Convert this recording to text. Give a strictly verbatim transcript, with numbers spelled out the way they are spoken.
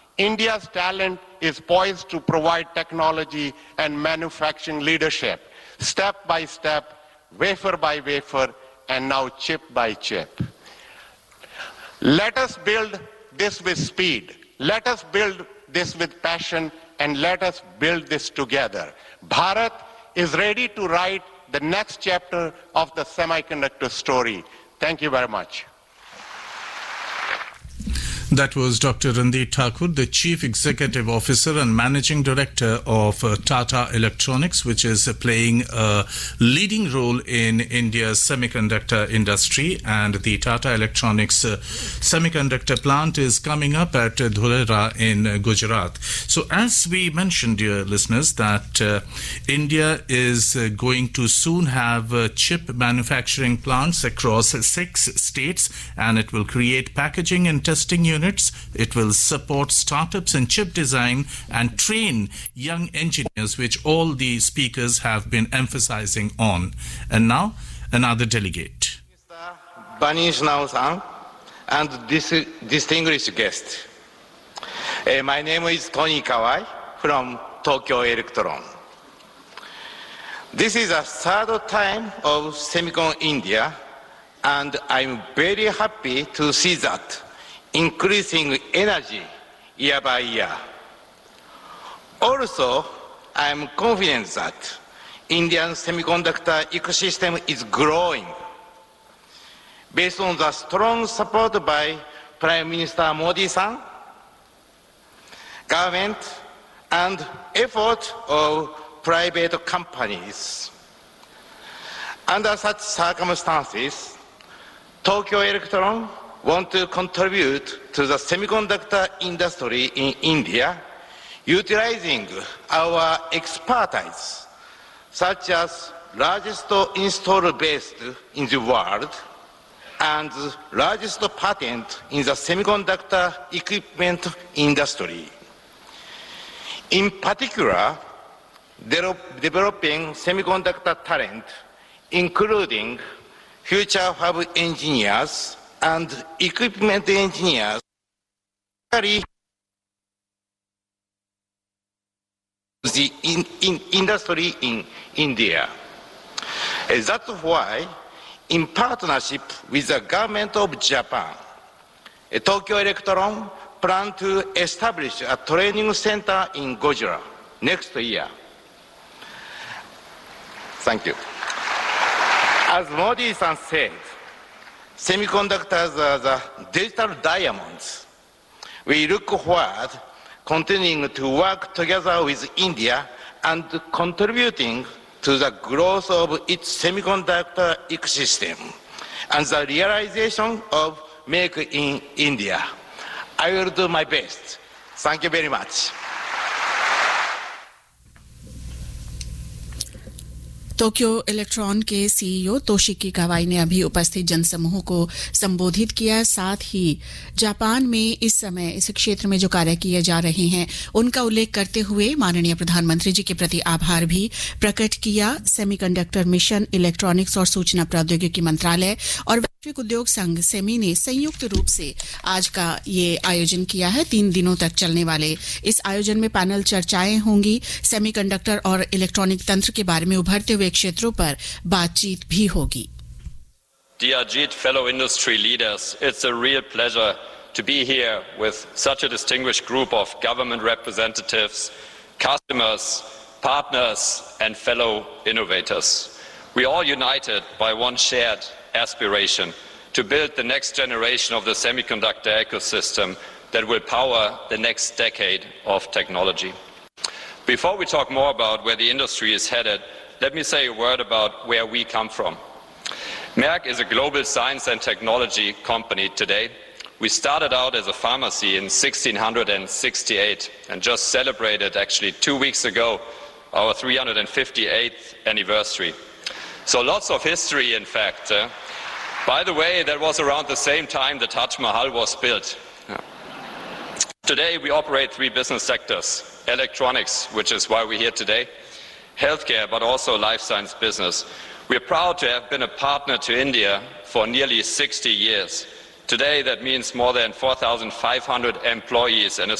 India's talent is poised to provide technology and manufacturing leadership, step by step, wafer by wafer, and now chip by chip. Let us build this with speed. Let us build this with passion, and let us build this together. Bharat is ready to write the next chapter of the semiconductor story. Thank you very much. That was Doctor Randeep Thakur, the Chief Executive Officer and Managing Director of uh, Tata Electronics, which is uh, playing a leading role in India's semiconductor industry. And the Tata Electronics uh, semiconductor plant is coming up at uh, Dholera in uh, Gujarat. So as we mentioned, dear listeners, that uh, India is uh, going to soon have uh, chip manufacturing plants across six states, and it will create packaging and testing units. It will support startups in chip design and train young engineers, which all the speakers have been emphasizing on. And now, another delegate. Mister Banish Nao-san and this distinguished guest. Uh, my name is Tony Kawai from Tokyo Electron. This is the third time of Semicon India, and I'm very happy to see that increasing energy year by year. Also, I am confident that Indian semiconductor ecosystem is growing based on the strong support by Prime Minister Modi-san, government, and effort of private companies. Under such circumstances, Tokyo Electron want to contribute to the semiconductor industry in India, utilizing our expertise, such as largest installer base in the world and largest patent in the semiconductor equipment industry. In particular, de- developing semiconductor talent, including future fab engineers and equipment engineers, the in, in industry in India. Uh, that's why, in partnership with the government of Japan, uh, Tokyo Electron plan to establish a training center in Gujarat next year. Thank you. As Modi-san said, semiconductors are the digital diamonds. We look forward continuing to work together with India and contributing to the growth of its semiconductor ecosystem and the realization of Make in India. I will do my best. Thank you very much. Tokyo electron के CEO तोशिकी कावाई ने अभी उपस्थित जनसमूह को संबोधित किया। साथ ही Japan में इस समय इस क्षेत्र में जो कार्य किए जा रहे हैं उनका उल्लेख करते हुए माननीय प्रधानमंत्री जी के प्रति आभार भी प्रकट किया। सेमीकंडक्टर मिशन, इलेक्ट्रॉनिक्स और सूचना प्रौद्योगिकी मंत्रालय और वैश्विक उद्योग संघ सेमी ने संयुक्त रूप से आज का ये आयोजन किया है। तीन दिनों तक चलने वाले इस आयोजन में पैनल चर्चाएं होंगी। सेमीकंडक्टर और इलेक्ट्रॉनिक तंत्र के बारे में उभरते हुए क्षेत्रों पर बातचीत भी होगी। Dear Ajit, fellow industry leaders, it's a real pleasure to be here with such a distinguished group of government representatives, customers, partners, and fellow innovators. We are all united by one shared aspiration to build the next generation of the semiconductor ecosystem that will power the next decade of technology. Before we talk more about where the industry is headed, let me say a word about where we come from. Merck is a global science and technology company today. We started out as a pharmacy in sixteen sixty-eight and just celebrated, actually two weeks ago, our three hundred fifty-eighth anniversary. So lots of history, in fact. Uh, by the way, that was around the same time the Taj Mahal was built. Yeah. Today we operate three business sectors: electronics, which is why we're here today, healthcare, but also life science business. We're proud to have been a partner to India for nearly sixty years. Today that means more than four thousand five hundred employees and a